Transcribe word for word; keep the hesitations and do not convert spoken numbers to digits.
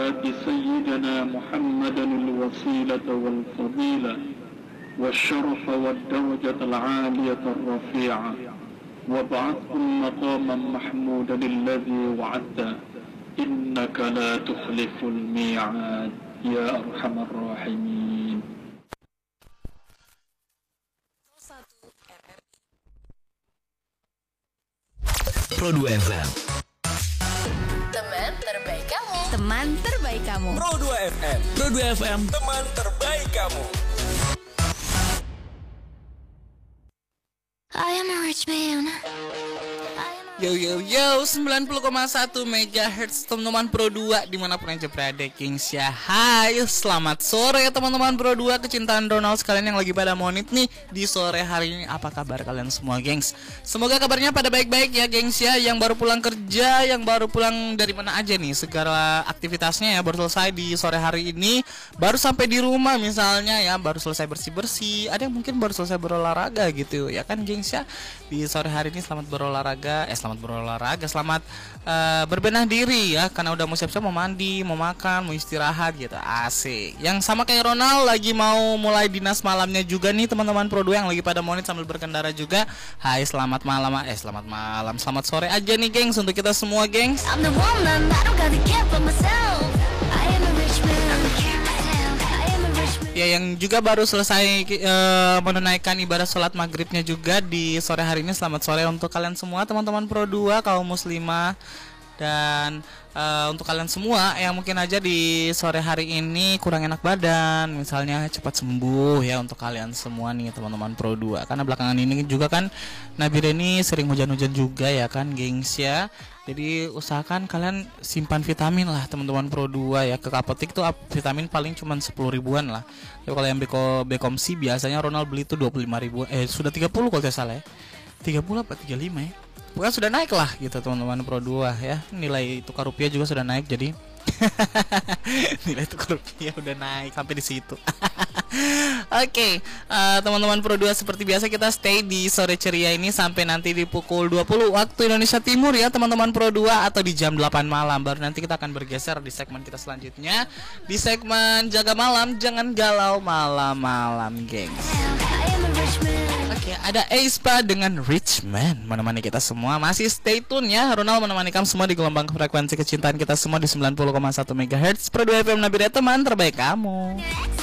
آت سيدنا محمدا الوسيلة والفضيلة والشرف والدرجة العالية الرفيعة وابعثهم مقاما محمودا الذي وعدته إنك لا تخلف الميعاد يا أرحم الراحمين. Pro dua F M. Teman terbaik kamu. Teman terbaik kamu. Pro dua F M. Pro dua F M. Teman terbaik kamu. I am a rich man. Yo yo yo, sembilan puluh koma satu megahertz teman-teman Pro dua dimanapun aja berada, gengs ya. Hai, selamat sore teman-teman Pro dua kecintaan Ronald sekalian yang lagi pada monit nih di sore hari ini. Apa kabar kalian semua, gengs? Semoga kabarnya pada baik-baik ya, gengs ya. Yang baru pulang kerja, yang baru pulang dari mana aja nih, segala aktivitasnya ya baru selesai di sore hari ini. Baru sampai di rumah misalnya ya, baru selesai bersih-bersih. Ada yang mungkin baru selesai berolahraga gitu ya kan, gengs ya. Di sore hari ini selamat berolahraga, eh selamat berolahraga, selamat uh, berbenah diri ya, karena udah mau siap-siap, mau mandi, mau makan, mau istirahat gitu, asik. Yang sama kayak Ronald lagi mau mulai dinas malamnya juga nih teman-teman Pro dua yang lagi pada monit sambil berkendara juga. Hai, selamat malam, eh selamat malam, selamat sore aja nih gengs untuk kita semua gengs. I'm the woman, I don't gotta care for myself. I am a rich man. I care myself. I am a rich man. Ya, yang juga baru selesai uh, menunaikan ibadah sholat maghribnya juga di sore hari ini. Selamat sore untuk kalian semua teman-teman Pro dua, kaum muslimah. Dan uh, untuk kalian semua yang mungkin aja di sore hari ini kurang enak badan, misalnya cepat sembuh ya untuk kalian semua nih teman-teman Pro dua. Karena belakangan ini juga kan Nabila ini sering hujan-hujan juga ya kan, gengs ya. Jadi usahakan kalian simpan vitamin lah teman-teman Pro dua ya. Ke apotek tuh vitamin paling cuma sepuluh ribuan lah. Tapi kalau yang Beko Bekomsi biasanya Ronald beli tuh dua puluh lima ribu. Eh sudah tiga puluh kalau tidak salah ya. tiga puluh apa tiga puluh lima ya. Bukan sudah naik lah gitu teman-teman Pro dua ya. Nilai tukar rupiah juga sudah naik, jadi nilai tukar rupiah udah naik sampai di situ. Oke, okay, uh, teman-teman Pro dua, seperti biasa kita stay di sore ceria ini sampai nanti di pukul dua puluh waktu Indonesia Timur ya teman-teman Pro dua, atau di jam delapan malam. Baru nanti kita akan bergeser di segmen kita selanjutnya, di segmen Jaga Malam, Jangan Galau Malam-Malam, gengs. Oke, okay, ada Aespa dengan Rich Man menemani kita semua. Masih stay tune ya, Ronald menemani kamu semua di gelombang frekuensi kecintaan kita semua di sembilan puluh koma satu megahertz Pro dua F M Nabila, teman terbaik kamu.